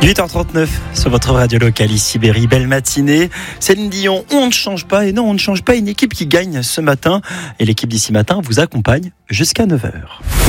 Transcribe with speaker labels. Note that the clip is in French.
Speaker 1: 8h39 sur votre radio locale, ici Berry, belle matinée. Céline Dion, on ne change pas, et non, on ne change pas, une équipe qui gagne ce matin. Et l'équipe d'ici matin vous accompagne jusqu'à 9h.